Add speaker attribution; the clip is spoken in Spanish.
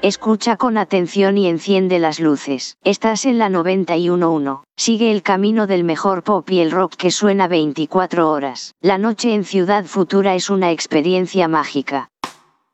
Speaker 1: Escucha con atención y enciende las luces. Estás en la 91.1. Sigue el camino del mejor pop y el rock que suena 24 horas. La noche en Ciudad Futura es una experiencia mágica.